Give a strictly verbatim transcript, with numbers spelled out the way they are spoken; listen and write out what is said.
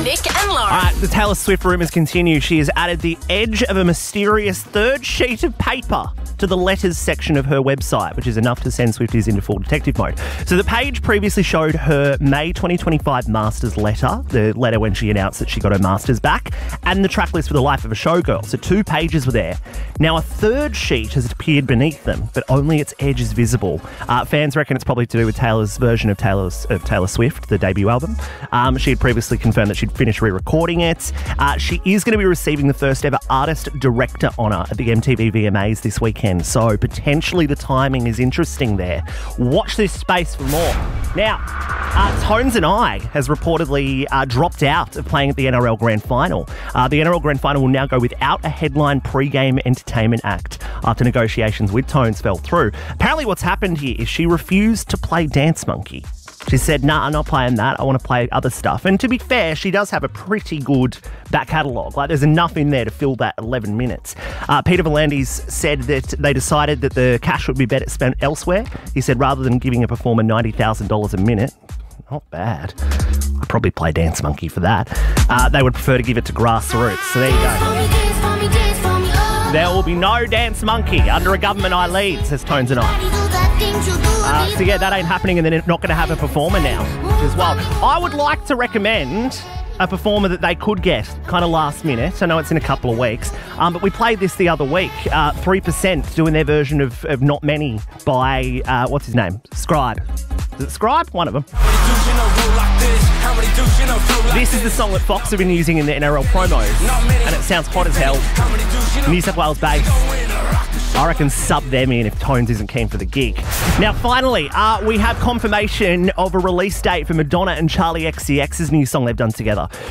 Nick and Lauren. All right, the Taylor Swift rumours continue. She has added the edge of a mysterious third sheet of paper to the letters section of her website, which is enough to send Swifties into full detective mode. So the page previously showed her May twenty twenty-five Masters letter, the letter when she announced that she got her Masters back, and the track list for The Life of a Showgirl. So two pages were there. Now a third sheet has appeared beneath them, but only its edge is visible. Uh, fans reckon it's probably to do with Taylor's version of Taylor's of Taylor Swift, the debut album. Um, she had previously confirmed that she'd finished re-recording it. Uh, she is going to be receiving the first ever Artist Director honour at the M T V V M As this weekend. So potentially the timing is interesting there. Watch this space for more. Now, uh, Tones and I has reportedly uh, dropped out of playing at the N R L Grand Final. Uh, the N R L Grand Final will now go without a headline pre-game entertainment act after negotiations with Tones fell through. Apparently what's happened here is she refused to play Dance Monkey. She said, nah, I'm not playing that. I want to play other stuff. And to be fair, she does have a pretty good back catalogue. Like, there's enough in there to fill that eleven minutes. Uh, Peter V'landys said that they decided that the cash would be better spent elsewhere. He said rather than giving a performer ninety thousand dollars a minute, not bad. I'd probably play Dance Monkey for that. Uh, they would prefer to give it to Grassroots. So there you go. There will be no Dance Monkey under a government I lead, says Tones and I. Uh, so yeah, that ain't happening, and they're not going to have a performer now, which is wild. I would like to recommend a performer that they could get kind of last minute. I know it's in a couple of weeks, um, but we played this the other week. Uh, three percent doing their version of, of Not Many by, uh, what's his name? Scribe. Is it Scribe? One of them. This is the song that Fox have been using in the N R L promos, and it sounds hot as hell. New South Wales based. I reckon sub them in if Tones isn't keen for the gig. Now, finally, uh, we have confirmation of a release date for Madonna and Charli X C X's new song they've done together.